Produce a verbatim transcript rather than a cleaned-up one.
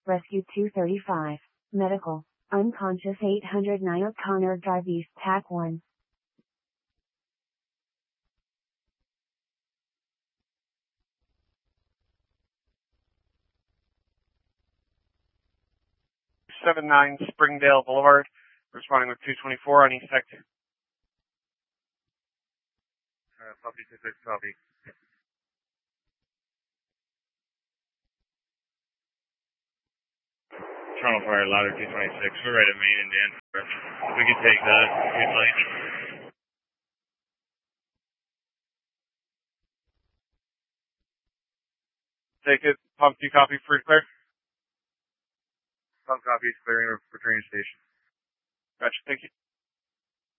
Rescue two thirty-five. Medical. Unconscious eight oh nine O'Connor Drive East, T A C one. seven nine Springdale Boulevard, responding with two twenty-four on East Tech. Uh, copy, two six, copy. Toronto Fire, ladder two twenty-six. We're right at Main and Danforth. We can take that if you'd like. Take it. Pump two copy, free to clear. Pump copies, clearing for train station. Gotcha, thank you.